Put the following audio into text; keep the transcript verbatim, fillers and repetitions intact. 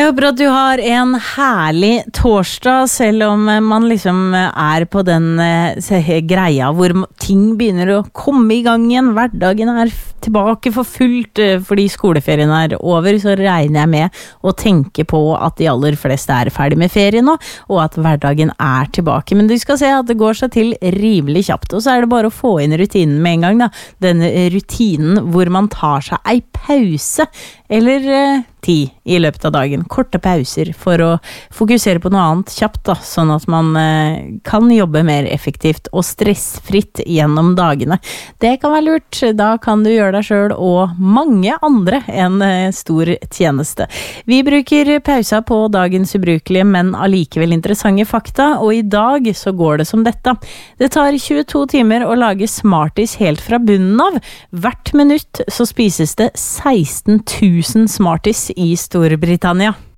Jeg håper at du har en herlig torsdag, selv om man liksom er på den eh, greia hvor ting begynner å komme i gang igjen. Hverdagen er tilbake for fullt eh, fordi skoleferien er over, så regner jeg med å tenke på at de aller fleste er ferdig med ferien nå, og at hverdagen er tilbake. Men du skal se at det går seg til rimelig kjapt, og så er det bare å få inn rutinen med en gang da. Den rutinen hvor man tar seg ei pause, eller eh, ti i løpet av dagen. Korte pauser for å fokusere på noe annet kjapt da, sånn at man eh, kan jobbe mer effektivt og stressfritt gjennom dagene. Det kan være lurt. Da kan du gjøre deg selv og mange andre en eh, stor tjeneste. Vi bruker pausa på dagens ubrukelige, men allikevel interessante fakta, og i dag så går det som dette. Det tar tjueto timer å lage Smarties helt fra bunnen av. Hvert minutt så spises det seksten tusen Smarties i Storbritannia.